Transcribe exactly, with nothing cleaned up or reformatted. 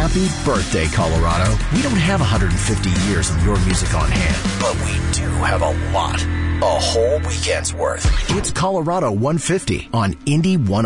Happy birthday, Colorado. We don't have one hundred fifty years of your music on hand, but we do have a lot. A whole weekend's worth. It's Colorado one fifty on Indy one oh